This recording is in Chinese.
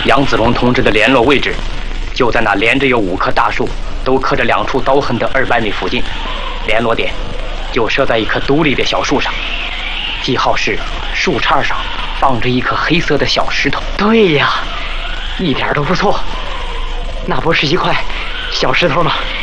杨子荣同志的联络位置就在那连着有5棵大树，都刻着2处刀痕的200米附近。联络点就设在一棵独立的小树上，记号是树杈上放着一颗黑色的小石头。 对呀，一点都不错，那不是一块小石头吗？